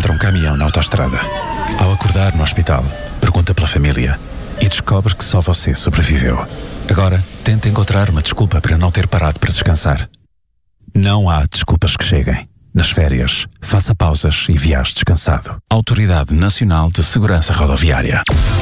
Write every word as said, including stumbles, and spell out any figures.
encontra um caminhão na autoestrada. Ao acordar no hospital, pergunta pela família e descobre que só você sobreviveu. Agora, tenta encontrar uma desculpa para não ter parado para descansar. Não há desculpas que cheguem. Nas férias, faça pausas e viaje descansado. Autoridade Nacional de Segurança Rodoviária.